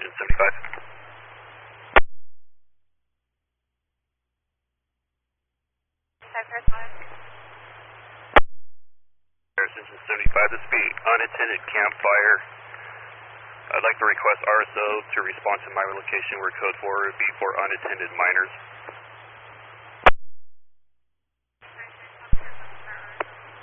Citizen 75. Citizen 75, this would be unattended campfire. I'd like to request RSO to respond to my location where code 4 would be for unattended minors.